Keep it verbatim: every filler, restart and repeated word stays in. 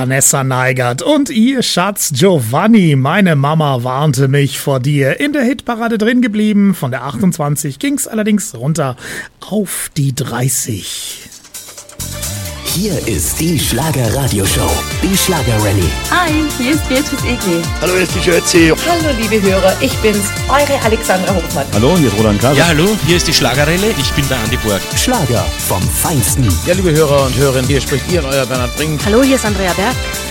Vanessa Neigert und ihr Schatz Giovanni. Meine Mama warnte mich vor dir. In der Hitparade drin geblieben. Von der achtundzwanzig ging's allerdings runter auf die dreißig. Hier ist die Schlager-Radio-Show, die Schlager-Rallye. Hi, hier ist Beatrice Egli. Hallo, hier ist die Schötzi. Hallo, liebe Hörer, ich bin's, eure Alexandra Hofmann. Hallo, hier ist Roland Kaiser. Ja, hallo, hier ist die Schlager-Rallye. Ich bin der Andi Borg. Schlager vom Feinsten. Ja, liebe Hörer und Hörerinnen, hier spricht ihr und euer Bernhard Brink. Hallo, hier ist Andrea Berg.